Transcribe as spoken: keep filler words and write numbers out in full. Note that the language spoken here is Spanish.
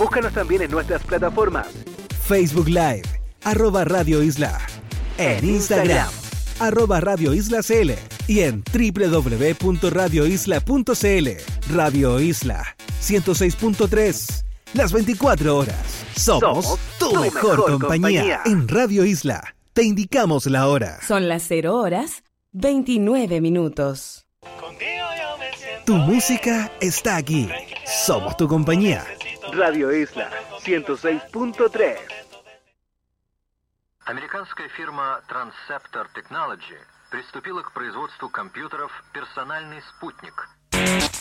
Búscanos también en nuestras plataformas. Facebook Live, arroba Radio Isla. En Instagram, arroba Radio Isla C L. Y en doble u doble u doble u punto radio isla punto c l. Radio Isla, ciento seis punto tres. Las veinticuatro horas. Somos, Somos tu, tu mejor, mejor compañía. compañía. En Radio Isla, te indicamos la hora. Son las cero horas, veintinueve minutos. Tu música está aquí. Somos tu compañía. Radio Isla, ciento seis punto tres. Американская фирма Transceptor Technology приступила к производству компьютеров «Персональный спутник».